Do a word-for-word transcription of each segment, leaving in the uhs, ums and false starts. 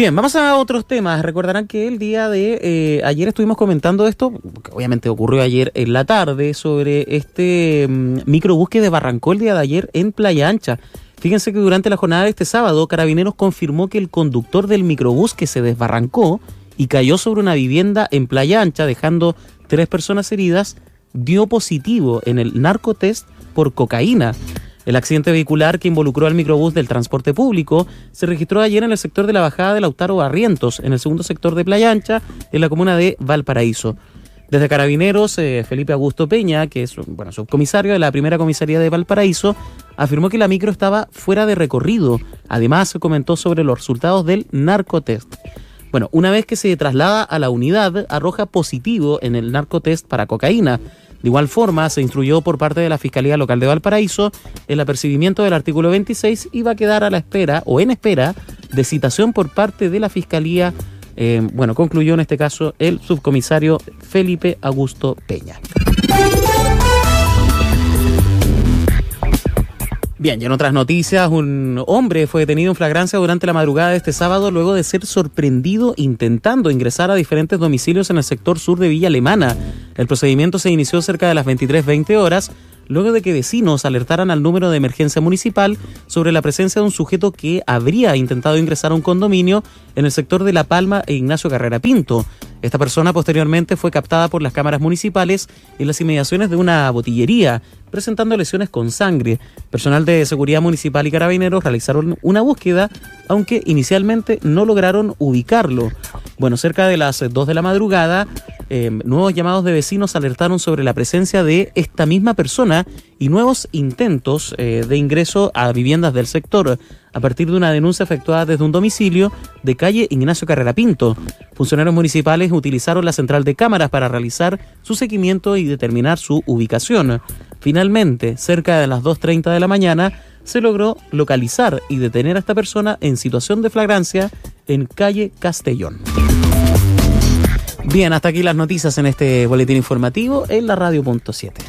Bien, vamos a otros temas. Recordarán que el día de eh, ayer estuvimos comentando esto, que obviamente ocurrió ayer en la tarde, sobre este um, microbús que desbarrancó el día de ayer en Playa Ancha. Fíjense que durante la jornada de este sábado, Carabineros confirmó que el conductor del microbús que se desbarrancó y cayó sobre una vivienda en Playa Ancha, dejando tres personas heridas, dio positivo en el narcotest por cocaína. El accidente vehicular que involucró al microbús del transporte público se registró ayer en el sector de la bajada de Lautaro Barrientos, en el segundo sector de Playa Ancha, en la comuna de Valparaíso. Desde Carabineros, eh, Felipe Augusto Peña, que es bueno, subcomisario de la primera comisaría de Valparaíso, afirmó que la micro estaba fuera de recorrido. Además, comentó sobre los resultados del narcotest. Bueno, una vez que se traslada a la unidad, arroja positivo en el narcotest para cocaína. De igual forma, se instruyó por parte de la Fiscalía Local de Valparaíso el apercibimiento del artículo veintiséis y va a quedar a la espera o en espera de citación por parte de la Fiscalía. Eh, bueno, concluyó en este caso el subcomisario Felipe Augusto Peña. Bien, y en otras noticias, un hombre fue detenido en flagrancia durante la madrugada de este sábado luego de ser sorprendido intentando ingresar a diferentes domicilios en el sector sur de Villa Alemana. El procedimiento se inició cerca de las veintitrés veinte horas, luego de que vecinos alertaran al número de emergencia municipal sobre la presencia de un sujeto que habría intentado ingresar a un condominio en el sector de La Palma e Ignacio Carrera Pinto. Esta persona posteriormente fue captada por las cámaras municipales en las inmediaciones de una botillería, presentando lesiones con sangre. Personal de seguridad municipal y carabineros realizaron una búsqueda, aunque inicialmente no lograron ubicarlo. Bueno, cerca de las dos de la madrugada, eh, nuevos llamados de vecinos alertaron sobre la presencia de esta misma persona y nuevos intentos eh, de ingreso a viviendas del sector, a partir de una denuncia efectuada desde un domicilio de calle Ignacio Carrera Pinto. Funcionarios municipales utilizaron la central de cámaras para realizar su seguimiento y determinar su ubicación. Finalmente, cerca de las dos treinta de la mañana, se logró localizar y detener a esta persona en situación de flagrancia en calle Castellón. Bien, hasta aquí las noticias en este boletín informativo en la radio punto siete.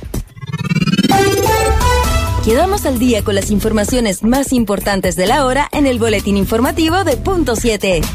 Quedamos al día con las informaciones más importantes de la hora en el boletín informativo de Punto siete.